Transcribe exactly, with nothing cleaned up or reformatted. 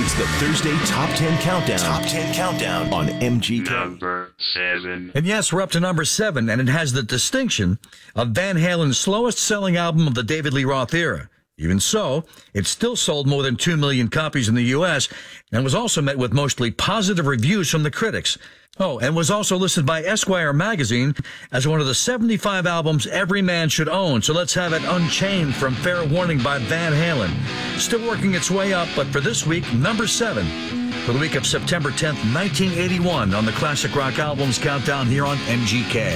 is the Thursday Top ten Countdown. Top ten Countdown on M G K. Number seven. And yes, we're up to number seven, and it has the distinction of Van Halen's slowest-selling album of the David Lee Roth era. Even so, it still sold more than two million copies in the U S and was also met with mostly positive reviews from the critics. Oh, and was also listed by Esquire magazine as one of the seventy-five albums every man should own. So let's have it Unchained from Fair Warning by Van Halen. Still working its way up, but for this week, number seven. For the week of September tenth, nineteen eighty-one on the Classic Rock Albums Countdown here on M G K.